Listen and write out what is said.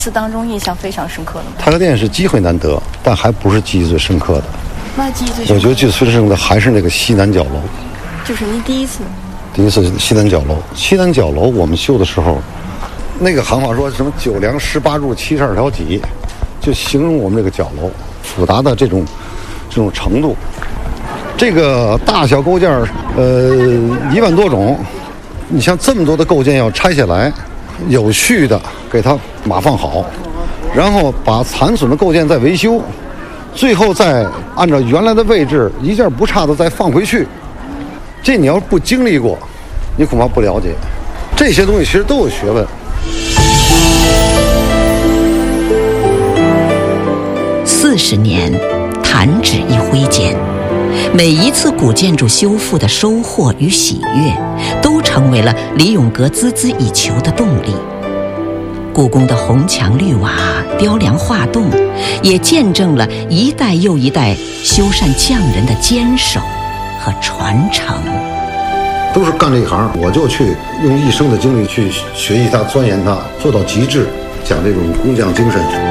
次当中印象非常深刻的吗？ 太和殿是机会难得，但还不是记忆最深刻的。 那记忆最深刻， 我觉得最深刻的还是那个西南角楼。 就是您第一次西南角楼。西南角楼我们修的时候，那个行话说什么9梁18柱72条脊，就形容我们这个角楼复杂的这种程度。这个大小构件1万多种，你像这么多的构件要拆下来，有序的给它码放好，然后把残损的构件再维修，最后再按照原来的位置一件不差的再放回去。这你要不经历过，你恐怕不了解。这些东西其实都有学问。 40年，弹指一挥间，每一次古建筑修复的收获与喜悦，都成为了李永革孜孜以求的动力。故宫的红墙绿瓦、雕梁画栋，也见证了一代又一代修缮匠人的坚守和传承。 都是干这一行，我就去用一生的精力去学习它、钻研它，做到极致，讲这种工匠精神。